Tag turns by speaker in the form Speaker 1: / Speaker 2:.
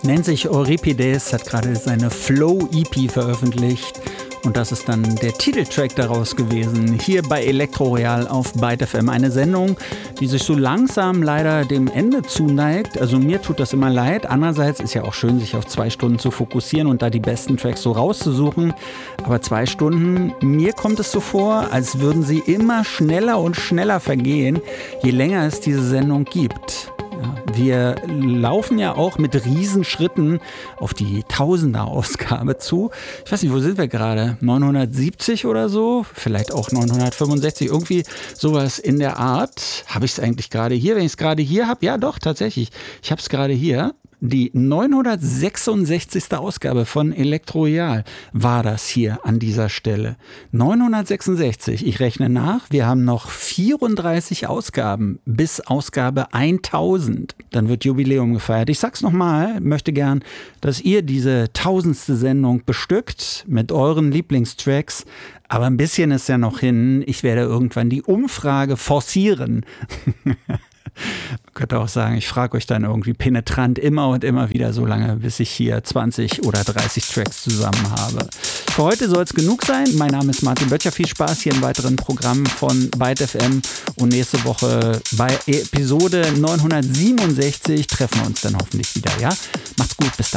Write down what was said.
Speaker 1: Nennt sich Euripides, hat gerade seine Flow-EP veröffentlicht. Und das ist dann der Titeltrack daraus gewesen, hier bei Elektroreal auf Byte FM. Eine Sendung, die sich so langsam leider dem Ende zuneigt. Also mir tut das immer leid. Andererseits ist ja auch schön, sich auf 2 Stunden zu fokussieren und da die besten Tracks so rauszusuchen. Aber 2 Stunden, mir kommt es so vor, als würden sie immer schneller und schneller vergehen, je länger es diese Sendung gibt. Wir laufen ja auch mit Riesenschritten auf die Tausender-Ausgabe zu. Ich weiß nicht, wo sind wir gerade? 970 oder so? Vielleicht auch 965, irgendwie sowas in der Art. Habe ich es eigentlich gerade hier? Wenn ich es gerade hier habe? Ja, doch, tatsächlich. Ich habe es gerade hier. Die 966. Ausgabe von Elektroreal war das hier an dieser Stelle. 966, ich rechne nach, wir haben noch 34 Ausgaben bis Ausgabe 1000. Dann wird Jubiläum gefeiert. Ich sag's nochmal, möchte gern, dass ihr diese 1000. Sendung bestückt mit euren Lieblingstracks. Aber ein bisschen ist ja noch hin. Ich werde irgendwann die Umfrage forcieren. Man könnte auch sagen, ich frage euch dann irgendwie penetrant immer und immer wieder so lange, bis ich hier 20 oder 30 Tracks zusammen habe. Für heute soll es genug sein. Mein Name ist Martin Böttcher. Viel Spaß hier im weiteren Programm von Byte FM. Und nächste Woche bei Episode 967 treffen wir uns dann hoffentlich wieder. Ja? Macht's gut, bis dann.